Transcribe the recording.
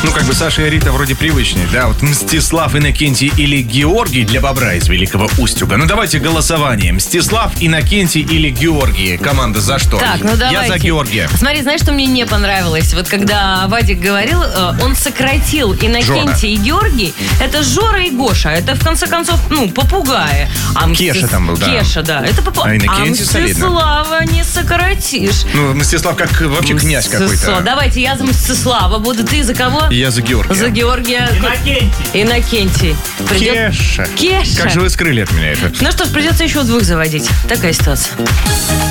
Ну, как бы Саша и Рита вроде привычнее, да? Вот Мстислав, Иннокентий или Георгий для бобра из Великого Устюга. Ну, давайте голосование. Мстислав, Иннокентий или Георгий? Команда за что? Так, ну давайте. Я за Георгия. Смотри, знаешь, что мне не понравилось? Вот когда Вадик говорил, он сократил Иннокентий и Георгий. Это Жора и Гоша. Это, в конце концов, попугаи. Кеша там был, да. Кеша, да. Это А Иннокентий солидно. Мстислава не сократишь. Ну, Мстислав как вообще князь какой-то. Давайте, я за Мстислава буду. Ты за кого? Я за Георгия. За Георгия. Иннокентий. Кеша. Как же вы скрыли от меня это? Ну что ж, придется еще двух заводить. Такая ситуация.